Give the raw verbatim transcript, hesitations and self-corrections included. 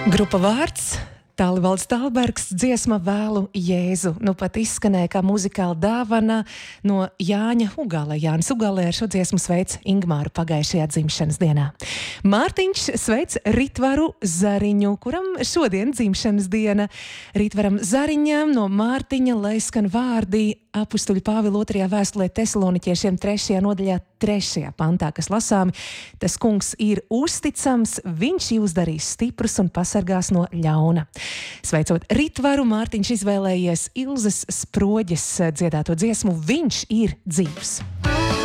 Grupa Vārds, Tālivalds Tālbergs, dziesma Vēlu Jēzu. Nu pat izskanēja kā muzikāla dāvana no Jāņa Ugāla. Jānis Ugālē ar šo dziesmu sveic Ingmāru pagājušajā dzimšanas dienā. Mārtiņš sveic Ritvaru Zariņu, kuram šodien dzimšanas diena. Ritvaram Zariņam no Mārtiņa lai skan vārdi apustuļa Pāvila otrajā vēstulē Tesaloniķiešiem trešajā nodaļā trešajā pantā, kas lasāmi: tas kungs ir uzticams, viņš jūs darīs stiprus un pasargās no ļauna. Sveicot Ritvaru, Mārtiņš izvēlējies Ilzes Sproģes dziedāto dziesmu Viņš ir dzīvs.